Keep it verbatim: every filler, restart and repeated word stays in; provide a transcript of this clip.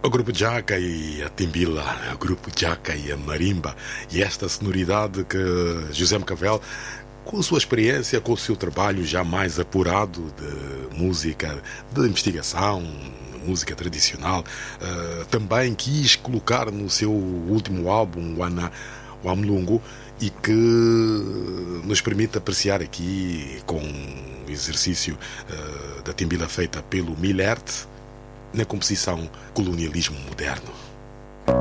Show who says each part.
Speaker 1: O grupo Jaca e a Timbila, o grupo Jaca e a Marimba, e esta sonoridade que José Macavel, com a sua experiência, com o seu trabalho já mais apurado de música de investigação, música tradicional, uh, também quis colocar no seu último álbum, o Ana Wamlungu, e que nos permite apreciar aqui, com o exercício uh, da Timbila feita pelo Milert, na composição Colonialismo Moderno.